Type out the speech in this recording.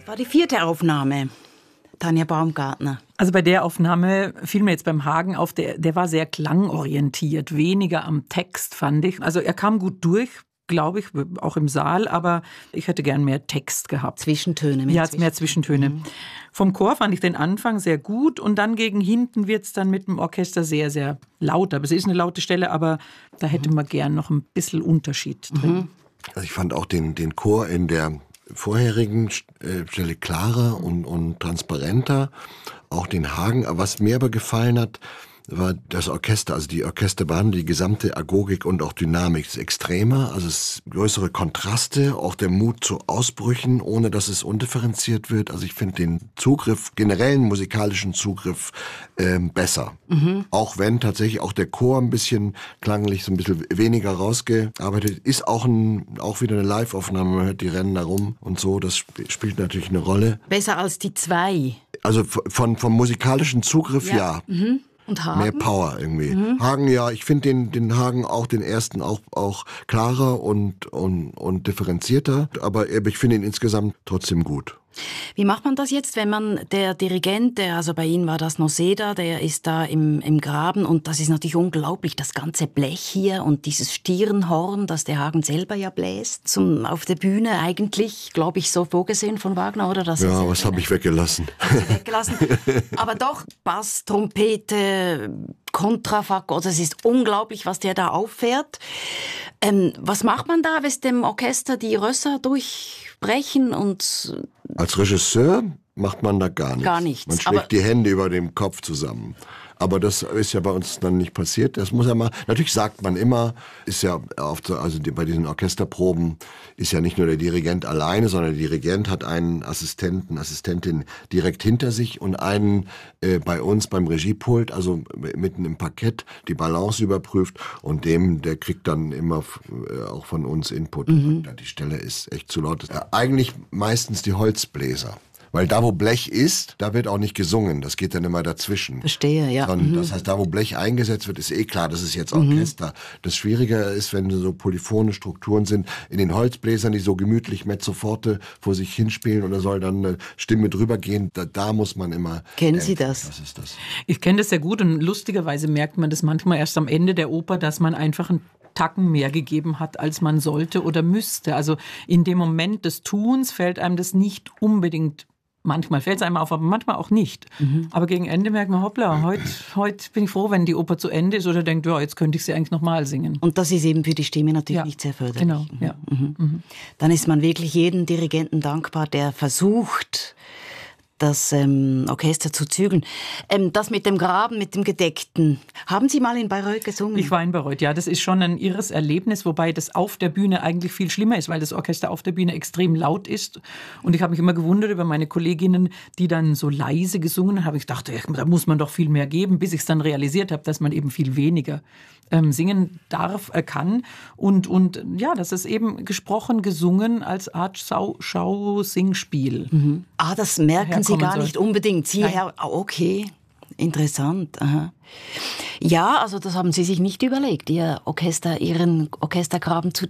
War die 4. Aufnahme, Tanja Baumgartner. Also bei der Aufnahme fiel mir jetzt beim Hagen auf, der war sehr klangorientiert, weniger am Text, fand ich. Also er kam gut durch, glaube ich, auch im Saal, aber ich hätte gern mehr Text gehabt. Zwischentöne. Mehr Zwischentöne. Vom Chor fand ich den Anfang sehr gut und dann gegen hinten wird es dann mit dem Orchester sehr, sehr laut. Aber es ist eine laute Stelle, aber da hätte man gern noch ein bisschen Unterschied drin. Also ich fand auch den Chor in der vorherigen Stelle klarer und transparenter, auch den Hagen. Was mir aber gefallen hat, war das Orchester, also die Orchesterbahn, die gesamte Agogik und auch Dynamik ist extremer, also es größere Kontraste, auch der Mut zu Ausbrüchen, ohne dass es undifferenziert wird. Also ich finde den Zugriff, generellen musikalischen Zugriff besser. Auch wenn tatsächlich auch der Chor ein bisschen klanglich so ein bisschen weniger rausgearbeitet ist, auch wieder eine Live-Aufnahme, man hört die Rennen da rum und so, das spielt natürlich eine Rolle. Besser als die 2. Also vom musikalischen Zugriff, ja. Und Hagen? Mehr Power irgendwie. Hagen, ja, ich finde den Hagen auch, den ersten auch klarer und differenzierter, aber ich finde ihn insgesamt trotzdem gut. Wie macht man das jetzt, wenn man der Dirigent, also bei Ihnen war das Noseda, der ist da im Graben und das ist natürlich unglaublich, das ganze Blech hier und dieses Stirnhorn, das der Hagen selber ja bläst, auf der Bühne eigentlich, glaube ich, so vorgesehen von Wagner, oder? Das ja, was habe ich weggelassen? Aber doch, Bass, Trompete, Kontrafakt, also es ist unglaublich, was der da auffährt. Was macht man da, wenn es dem Orchester die Rösser durchbrechen und... Als Regisseur macht man da gar nichts. Gar nichts. Man schlägt die Hände über dem Kopf zusammen. Aber das ist ja bei uns dann nicht passiert. Das muss ja mal. Natürlich sagt man immer, ist ja oft so, also bei diesen Orchesterproben ist ja nicht nur der Dirigent alleine, sondern der Dirigent hat einen Assistenten, Assistentin direkt hinter sich und einen bei uns beim Regiepult, also mitten im Parkett, die Balance überprüft und der kriegt dann immer auch von uns Input. Die Stelle ist echt zu laut. Eigentlich meistens die Holzbläser. Weil da, wo Blech ist, da wird auch nicht gesungen. Das geht dann immer dazwischen. Verstehe, ja. Das heißt, da, wo Blech eingesetzt wird, ist klar, das ist jetzt Orchester. Das Schwierige ist, wenn so polyphone Strukturen sind, in den Holzbläsern, die so gemütlich mezzo forte vor sich hinspielen und da soll dann eine Stimme drüber gehen. Da muss man immer... Kennen Sie das? Was ist das? Ich kenne das sehr gut und lustigerweise merkt man das manchmal erst am Ende der Oper, dass man einfach einen Tacken mehr gegeben hat, als man sollte oder müsste. Also in dem Moment des Tuns fällt einem das nicht unbedingt. Manchmal fällt es einem auf, aber manchmal auch nicht. Aber gegen Ende merkt man, hoppla, heute bin ich froh, wenn die Oper zu Ende ist oder denkt, ja, jetzt könnte ich sie eigentlich nochmal singen. Und das ist eben für die Stimme natürlich nicht sehr förderlich. Genau, ja. Dann ist man wirklich jedem Dirigenten dankbar, der versucht, das Orchester zu zügeln. Das mit dem Graben, mit dem Gedeckten. Haben Sie mal in Bayreuth gesungen? Ich war in Bayreuth, ja. Das ist schon ein irres Erlebnis, wobei das auf der Bühne eigentlich viel schlimmer ist, weil das Orchester auf der Bühne extrem laut ist. Und ich habe mich immer gewundert über meine Kolleginnen, die dann so leise gesungen haben. Ich dachte, da muss man doch viel mehr geben, bis ich es dann realisiert habe, dass man eben viel weniger singen darf, kann. Und ja, das ist eben gesprochen, gesungen als Art Schau-Singspiel. Das merken Sie gar nicht unbedingt. Sie, okay, interessant. Aha. Ja, also das haben Sie sich nicht überlegt, Ihren Orchestergraben zu